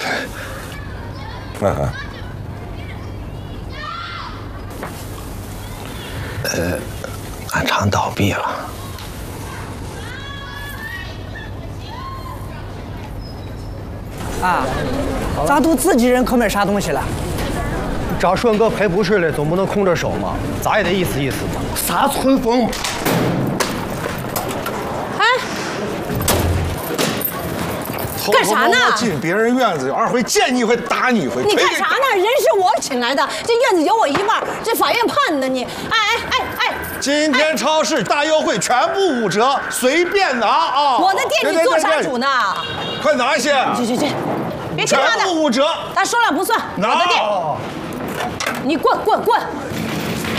俺厂倒闭了。 啊，咋都自己人可没啥东西了？ 找顺哥赔不是的，总不能空着手嘛，咋也得意思意思吧。 啥春风？ 干啥呢？ 进别人院子，二回见你一回打你一回。 你干啥呢？人是我请来的，这院子有我一半，这法院判的你。哎！ 今天超市大优惠，全部5折，随便拿啊！ 我的店你做啥主呢？ 快拿些！ 去，别听他的， 全部5折。 他说了不算。我的店，你滚！